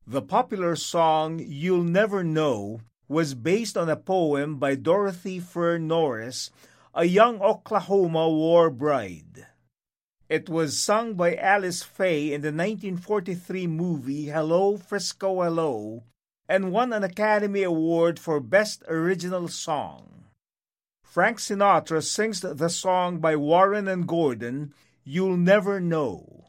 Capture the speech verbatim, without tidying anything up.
The popular song You'll Never Know was based on a poem by Dorothy Fern Norris, a young Oklahoma war bride. It was sung by Alice Faye in the nineteen forty-three movie Hello, Frisco, Hello, and won an Academy Award for Best Original Song. Frank Sinatra sings the song by Warren and Gordon, You'll Never Know.